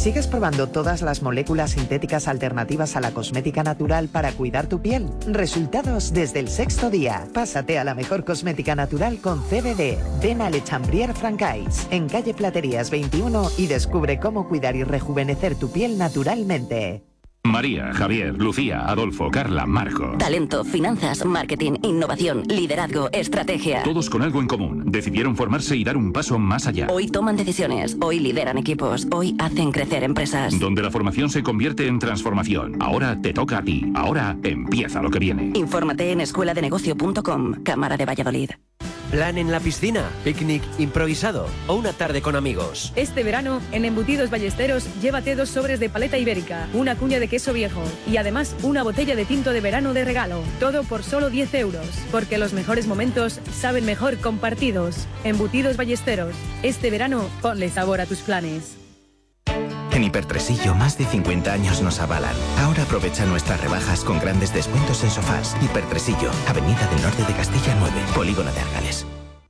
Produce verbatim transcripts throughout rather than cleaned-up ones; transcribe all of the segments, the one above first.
¿Sigues probando todas las moléculas sintéticas alternativas a la cosmética natural para cuidar tu piel? Resultados desde el sexto día. Pásate a la mejor cosmética natural con C B D. Ven a Le Chambrier Francais, en calle Platerías veintiuno, y descubre cómo cuidar y rejuvenecer tu piel naturalmente. María, Javier, Lucía, Adolfo, Carla, Marco. Talento, finanzas, marketing, innovación, liderazgo, estrategia. Todos con algo en común. Decidieron formarse y dar un paso más allá. Hoy toman decisiones, hoy lideran equipos, hoy hacen crecer empresas. Donde la formación se convierte en transformación. Ahora te toca a ti. Ahora empieza lo que viene. Infórmate en escuela de negocio punto com, Cámara de Valladolid. Plan en la piscina, picnic improvisado o una tarde con amigos. Este verano, en Embutidos Ballesteros, llévate dos sobres de paleta ibérica, una cuña de queso viejo y además una botella de tinto de verano de regalo. Todo por solo diez euros, porque los mejores momentos saben mejor compartidos. Embutidos Ballesteros, este verano ponle sabor a tus planes. En Hipertresillo, más de cincuenta años nos avalan. Ahora aprovecha nuestras rebajas con grandes descuentos en sofás. Hipertresillo, Avenida del Norte de Castilla nueve, Polígono de Argales.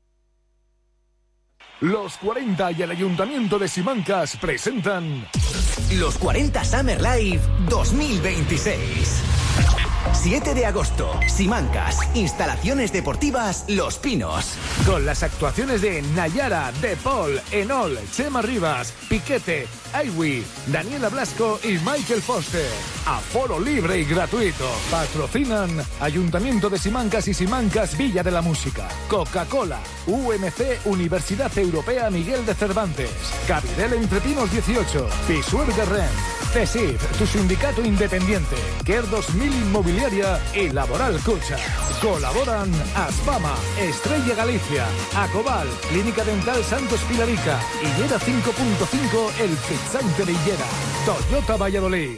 Los cuarenta y el Ayuntamiento de Simancas presentan Los cuarenta Summer Live dos mil veintiséis. siete de agosto, Simancas, instalaciones deportivas Los Pinos. Con las actuaciones de Nayara, De Paul, Enol, Chema Rivas, Piquete, Aiwi, Daniela Blasco y Michael Foster. Aforo libre y gratuito. Patrocinan Ayuntamiento de Simancas y Simancas Villa de la Música. Coca-Cola, U M C Universidad Europea Miguel de Cervantes, Cabidel Entretinos dieciocho, Pisuer de Ren, CESIF, tu sindicato independiente, Care dos mil Inmobiliaria y Laboral Cucha. Colaboran Aspama, Estrella Galicia, Acobal, Clínica Dental Santos Pilarica, Higuera cinco punto cinco, El Pizzante de Higuera, Toyota Valladolid.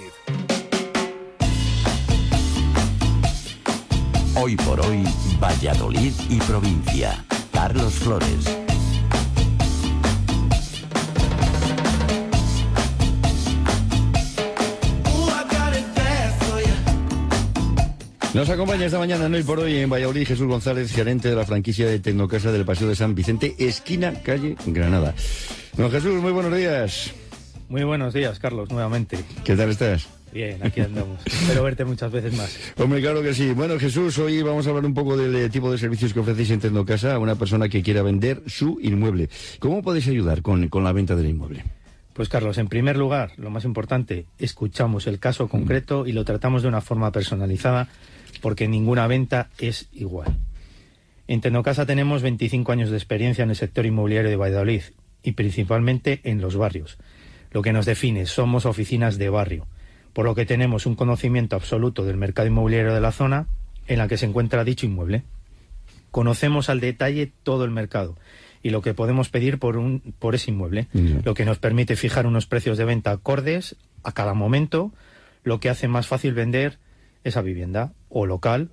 Hoy por hoy, Valladolid y provincia. Carlos Flores. Nos acompaña esta mañana en Hoy por Hoy en Valladolid Jesús González, gerente de la franquicia de Tecnocasa del Paseo de San Vicente, esquina calle Granada. Don Jesús, muy buenos días. Muy buenos días, Carlos, nuevamente. ¿Qué tal estás? Bien, aquí andamos. Espero verte muchas veces más. Hombre, claro que sí. Bueno, Jesús, hoy vamos a hablar un poco del tipo de servicios que ofrecéis en Tecnocasa a una persona que quiera vender su inmueble. ¿Cómo podéis ayudar con, con la venta del inmueble? Pues, Carlos, en primer lugar, lo más importante, escuchamos el caso concreto y lo tratamos de una forma personalizada, porque ninguna venta es igual. En Tecnocasa tenemos veinticinco años de experiencia en el sector inmobiliario de Valladolid y principalmente en los barrios. Lo que nos define, somos oficinas de barrio, por lo que tenemos un conocimiento absoluto del mercado inmobiliario de la zona en la que se encuentra dicho inmueble. Conocemos al detalle todo el mercado y lo que podemos pedir por, un, por ese inmueble, yeah. Lo que nos permite fijar unos precios de venta acordes a cada momento, lo que hace más fácil vender esa vivienda o local.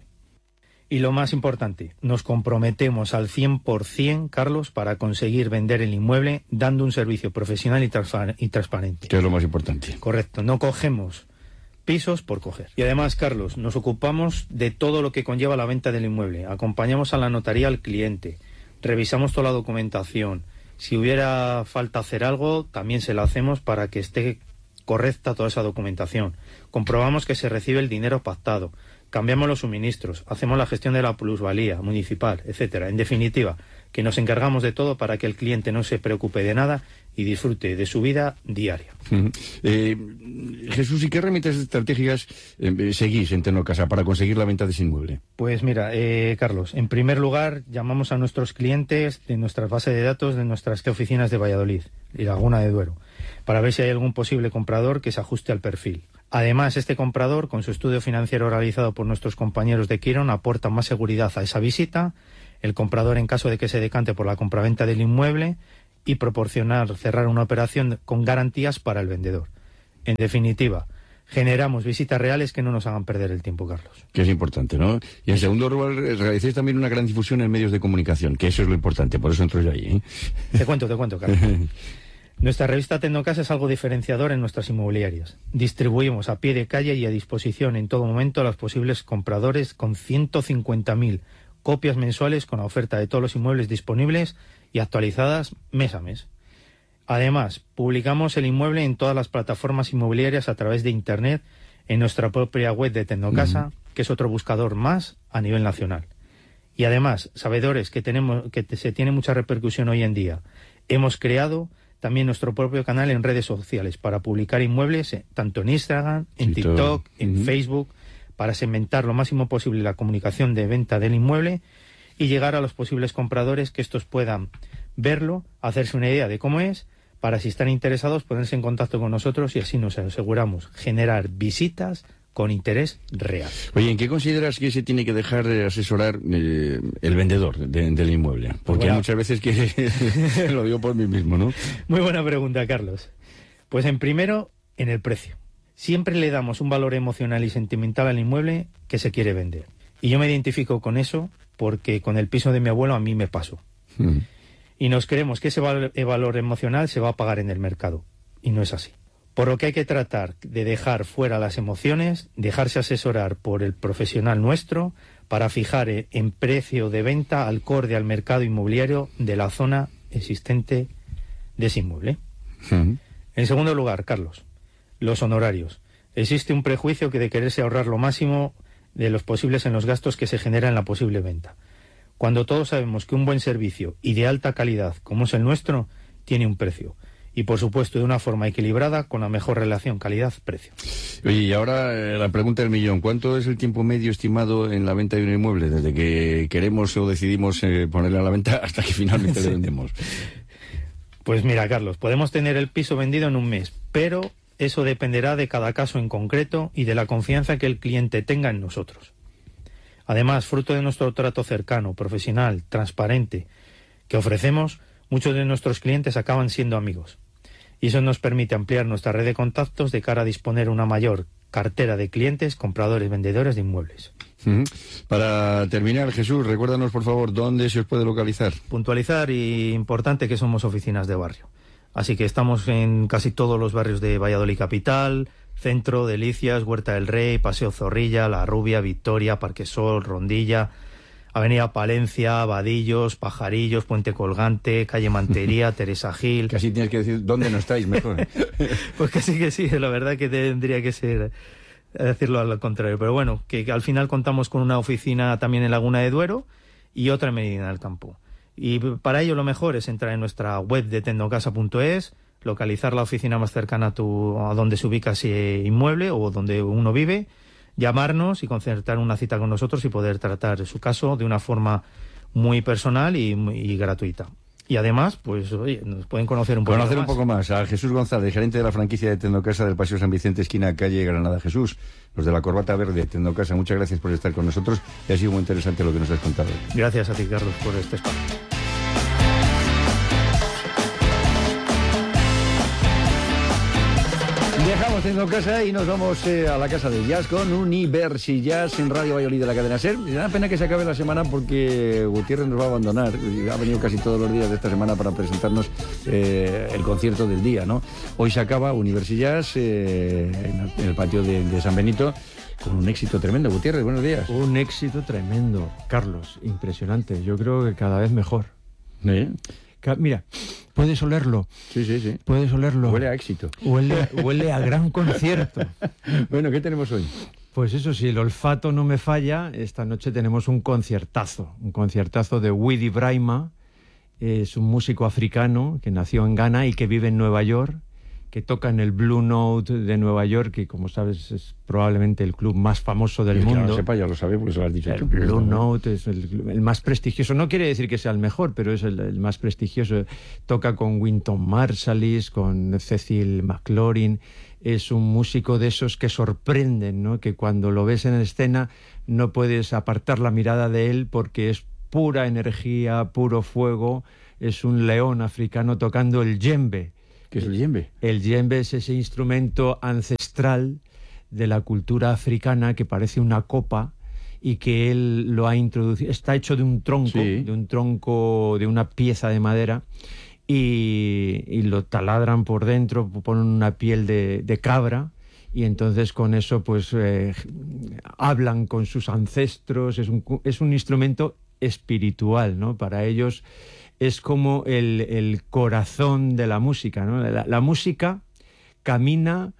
Y lo más importante, nos comprometemos al cien por ciento, Carlos, para conseguir vender el inmueble dando un servicio profesional y, transpa- y transparente. ¿Qué es lo más importante? Correcto, no cogemos pisos por coger. Y además, Carlos, nos ocupamos de todo lo que conlleva la venta del inmueble. Acompañamos a la notaría al cliente, revisamos toda la documentación. Si hubiera falta hacer algo, también se lo hacemos para que esté correcta toda esa documentación. Comprobamos que se recibe el dinero pactado. Cambiamos los suministros, hacemos la gestión de la plusvalía municipal, etcétera. En definitiva, que nos encargamos de todo para que el cliente no se preocupe de nada y disfrute de su vida diaria. Uh-huh. eh, Jesús, ¿y qué herramientas estratégicas eh, seguís en Tecnocasa para conseguir la venta de ese inmueble? Pues mira, eh, Carlos, en primer lugar llamamos a nuestros clientes de nuestras bases de datos de nuestras oficinas de Valladolid y Laguna de Duero para ver si hay algún posible comprador que se ajuste al perfil. Además, este comprador, con su estudio financiero realizado por nuestros compañeros de Quiron, aporta más seguridad a esa visita, el comprador en caso de que se decante por la compraventa del inmueble y proporcionar, cerrar una operación con garantías para el vendedor. En definitiva, generamos visitas reales que no nos hagan perder el tiempo, Carlos. Que es importante, ¿no? Y en segundo lugar, realicéis también una gran difusión en medios de comunicación, que eso es lo importante, por eso entro yo ahí, ¿eh? Te cuento, te cuento, Carlos. Nuestra revista Tecnocasa es algo diferenciador en nuestras inmobiliarias. Distribuimos a pie de calle y a disposición en todo momento a los posibles compradores con ciento cincuenta mil copias mensuales con la oferta de todos los inmuebles disponibles y actualizadas mes a mes. Además, publicamos el inmueble en todas las plataformas inmobiliarias a través de Internet, en nuestra propia web de Tecnocasa, uh-huh. que es otro buscador más a nivel nacional. Y además, sabedores que, tenemos, que se tiene mucha repercusión hoy en día, hemos creado también nuestro propio canal en redes sociales para publicar inmuebles eh, tanto en Instagram, en sí, TikTok, todo. en uh-huh. Facebook, para segmentar lo máximo posible la comunicación de venta del inmueble y llegar a los posibles compradores, que estos puedan verlo, hacerse una idea de cómo es, para si están interesados ponerse en contacto con nosotros y así nos aseguramos generar visitas con interés real. Oye, ¿en qué consideras que se tiene que dejar de asesorar eh, el vendedor de, del inmueble? Porque bueno, muchas veces que lo digo por mí mismo, ¿no? Muy buena pregunta, Carlos. Pues en primero, en el precio. Siempre le damos un valor emocional y sentimental al inmueble que se quiere vender. Y yo me identifico con eso porque con el piso de mi abuelo a mí me pasó. Mm. Y nos creemos que ese valor, valor emocional se va a pagar en el mercado. Y no es así. Por lo que hay que tratar de dejar fuera las emociones, dejarse asesorar por el profesional nuestro para fijar en precio de venta acorde al mercado inmobiliario de la zona existente de ese inmueble. Uh-huh. En segundo lugar, Carlos, los honorarios. Existe un prejuicio que de quererse ahorrar lo máximo de los posibles en los gastos que se generan en la posible venta. Cuando todos sabemos que un buen servicio y de alta calidad, como es el nuestro, tiene un precio. Y, por supuesto, de una forma equilibrada, con la mejor relación calidad-precio. Oye, y ahora eh, la pregunta del millón. ¿Cuánto es el tiempo medio estimado en la venta de un inmueble? Desde que queremos o decidimos eh, ponerle a la venta hasta que finalmente sí. le vendemos. Pues mira, Carlos, podemos tener el piso vendido en un mes, pero eso dependerá de cada caso en concreto y de la confianza que el cliente tenga en nosotros. Además, fruto de nuestro trato cercano, profesional, transparente, que ofrecemos, muchos de nuestros clientes acaban siendo amigos. Y eso nos permite ampliar nuestra red de contactos de cara a disponer una mayor cartera de clientes, compradores, vendedores de inmuebles. Uh-huh. Para terminar, Jesús, recuérdanos, por favor, dónde se os puede localizar. Puntualizar y importante que somos oficinas de barrio. Así que estamos en casi todos los barrios de Valladolid Capital, Centro, Delicias, Huerta del Rey, Paseo Zorrilla, La Rubia, Victoria, Parque Sol, Rondilla, Avenida Palencia, Vadillos, Pajarillos, Puente Colgante, Calle Mantería, Teresa Gil. Casi tienes que decir dónde no estáis, mejor. Pues casi que sí, la verdad que tendría que ser decirlo al contrario. Pero bueno, que, que al final contamos con una oficina también en Laguna de Duero y otra en Medina del Campo. Y para ello lo mejor es entrar en nuestra web de tecnocasa punto es, localizar la oficina más cercana a, tu, a donde se ubica ese inmueble o donde uno vive, llamarnos y concertar una cita con nosotros y poder tratar su caso de una forma muy personal y, y gratuita. Y además, pues, oye, nos pueden conocer un poco conocer más. un poco más a Jesús González, gerente de la franquicia de Tecnocasa del Paseo San Vicente, esquina calle Granada. Jesús, los de la corbata verde de Tecnocasa, muchas gracias por estar con nosotros y ha sido muy interesante lo que nos has contado. Gracias a ti, Carlos, por este espacio. Dejamos Tecnocasa y nos vamos eh, a la casa de jazz con Universi Jazz en Radio Valladolid de la cadena SER. Me da pena que se acabe la semana porque Gutiérrez nos va a abandonar. Ha venido casi todos los días de esta semana para presentarnos eh, el concierto del día, ¿no? Hoy se acaba Universi Jazz eh, en el patio de, de San Benito con un éxito tremendo. Gutiérrez, buenos días. Un éxito tremendo, Carlos, impresionante. Yo creo que cada vez mejor. ¿Eh? Mira, puedes olerlo. Sí, sí, sí. Puedes olerlo. Huele a éxito. Huele, huele a gran concierto. Bueno, ¿qué tenemos hoy? Pues eso, si el olfato no me falla, esta noche tenemos un conciertazo. Un conciertazo de Widi Braima. Es un músico africano que nació en Ghana y que vive en Nueva York, que toca en el Blue Note de Nueva York, que como sabes es probablemente el club más famoso del y mundo. Que no sepa, ya lo sabe porque se lo has dicho el tú. El Blue Note es el, el más prestigioso. No quiere decir que sea el mejor, pero es el, el más prestigioso. Toca con Wynton Marsalis, con Cecil McLaurin. Es un músico de esos que sorprenden, ¿no? Que cuando lo ves en escena no puedes apartar la mirada de él porque es pura energía, puro fuego. Es un león africano tocando el djembe. ¿Qué es el djembe? El djembe es ese instrumento ancestral de la cultura africana que parece una copa y que él lo ha introducido. Está hecho de un tronco, sí. de un tronco, de una pieza de madera y, y lo taladran por dentro, ponen una piel de, de cabra y entonces con eso pues eh, hablan con sus ancestros. Es un, es un instrumento espiritual, ¿no? Para ellos es como el, el corazón de la música, ¿no? La, la música camina